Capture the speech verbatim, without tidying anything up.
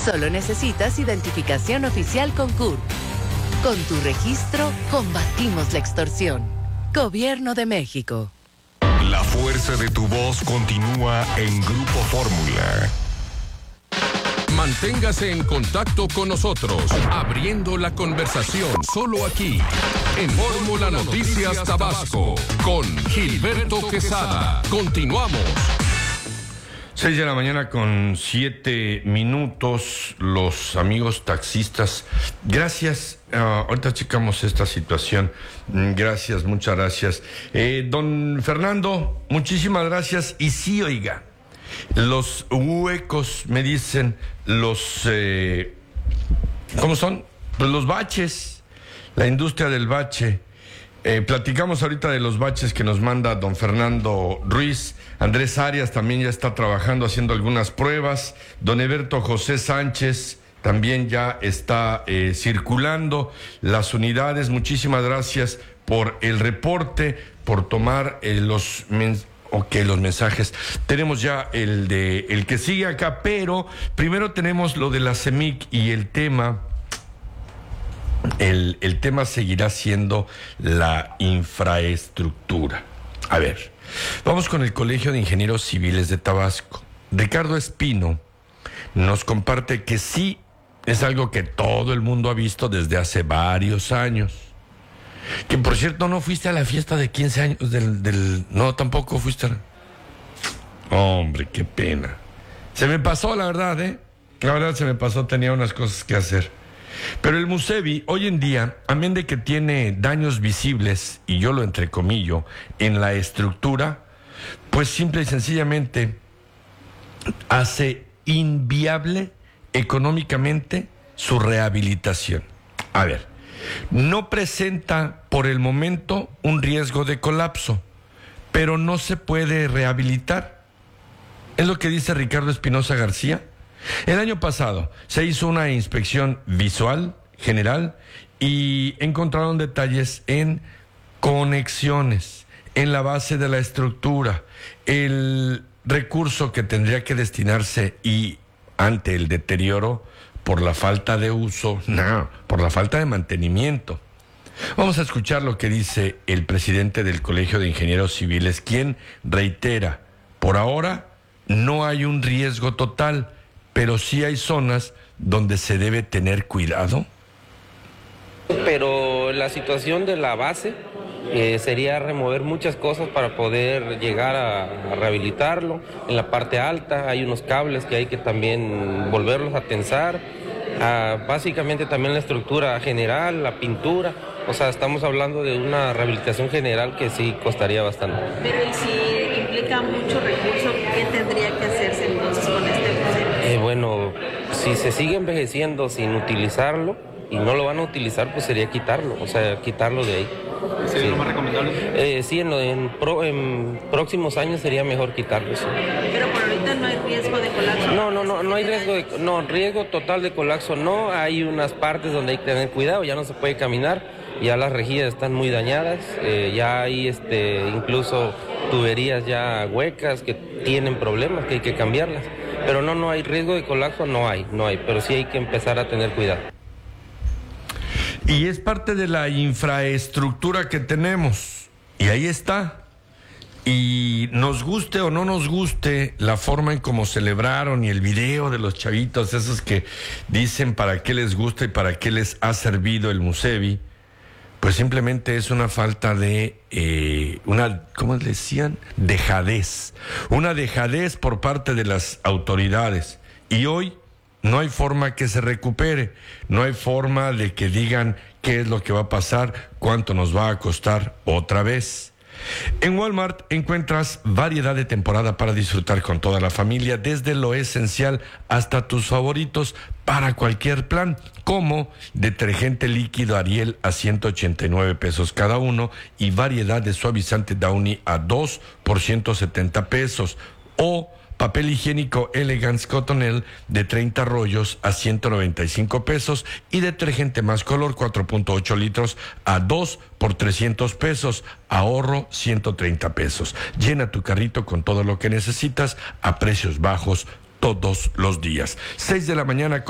Solo necesitas identificación oficial con C U R. Con tu registro, combatimos la extorsión. Gobierno de México. La fuerza de tu voz continúa en Grupo Fórmula. Manténgase en contacto con nosotros, abriendo la conversación solo aquí, en Fórmula Noticias Tabasco, con Gilberto Quesada. Continuamos. Seis de la mañana con siete minutos, los amigos taxistas, gracias, uh, ahorita checamos esta situación, gracias, muchas gracias. Eh, don Fernando, muchísimas gracias, y sí, oiga, los huecos, me dicen, los, eh, ¿cómo son? Pues los baches, la industria del bache. Eh, platicamos ahorita de los baches que nos manda don Fernando Ruiz. Andrés Arias también ya está trabajando, haciendo algunas pruebas. Don Eberto José Sánchez también ya está eh, circulando las unidades. Muchísimas gracias por el reporte, por tomar eh, los mensajes. Ok, los mensajes. Tenemos ya el de el que sigue acá, pero primero tenemos lo de la CEMIC y el tema... El, el tema seguirá siendo la infraestructura. A ver, vamos con el Colegio de Ingenieros Civiles de Tabasco. Ricardo Espino nos comparte que sí es algo que todo el mundo ha visto desde hace varios años. Que por cierto, no fuiste a la fiesta de quince años del... del no, tampoco fuiste a... Hombre, qué pena. Se me pasó, la verdad, ¿eh? La verdad se me pasó, tenía unas cosas que hacer. Pero el Musevi, hoy en día, amén de que tiene daños visibles, y yo lo entrecomillo, en la estructura, pues simple y sencillamente hace inviable económicamente su rehabilitación. A ver, no presenta por el momento un riesgo de colapso, pero no se puede rehabilitar. Es lo que dice Ricardo Espinosa García. El año pasado se hizo una inspección visual general y encontraron detalles en conexiones, en la base de la estructura, el recurso que tendría que destinarse y ante el deterioro por la falta de uso, no, por la falta de mantenimiento. Vamos a escuchar lo que dice el presidente del Colegio de Ingenieros Civiles, quien reitera, por ahora no hay un riesgo total, pero sí hay zonas donde se debe tener cuidado. Pero la situación de la base eh, sería remover muchas cosas para poder llegar a, a rehabilitarlo. En la parte alta hay unos cables que hay que también volverlos a tensar. Ah, básicamente también la estructura general, la pintura. O sea, estamos hablando de una rehabilitación general que sí costaría bastante. Pero ¿y si implica mucho recurso, qué tendría que hacerse entonces con este museo? Eh, bueno, si se sigue envejeciendo sin utilizarlo y no lo van a utilizar, pues sería quitarlo, o sea, quitarlo de ahí. ¿Sería sí. lo más recomendable? Eh, sí, en, en, pro, en próximos años sería mejor quitarlo. Sí. Pero por ahorita no hay riesgo de colapso. No, no, no, no hay riesgo de, no, riesgo total de colapso no. Hay unas partes donde hay que tener cuidado, ya no se puede caminar, ya las rejillas están muy dañadas, eh, ya hay este, incluso tuberías ya huecas que tienen problemas, que hay que cambiarlas. Pero no, no hay riesgo de colapso, no hay, no hay, pero sí hay que empezar a tener cuidado. Y es parte de la infraestructura que tenemos, y ahí está. Y nos guste o no nos guste la forma en cómo celebraron y el video de los chavitos, esos que dicen para qué les gusta y para qué les ha servido el Musevi, pues simplemente es una falta de, eh, una, ¿cómo le decían? Dejadez. Una dejadez por parte de las autoridades. Y hoy no hay forma que se recupere, no hay forma de que digan qué es lo que va a pasar, cuánto nos va a costar otra vez. En Walmart encuentras variedad de temporada para disfrutar con toda la familia, desde lo esencial hasta tus favoritos para cualquier plan, como detergente líquido Ariel a ciento ochenta y nueve pesos cada uno y variedad de suavizante Downy a dos por ciento setenta pesos, o papel higiénico Elegance Cottonelle de treinta rollos a ciento noventa y cinco pesos y detergente Más Color cuatro punto ocho litros a dos por trescientos pesos, ahorro ciento treinta pesos. Llena tu carrito con todo lo que necesitas a precios bajos todos los días. seis de la mañana con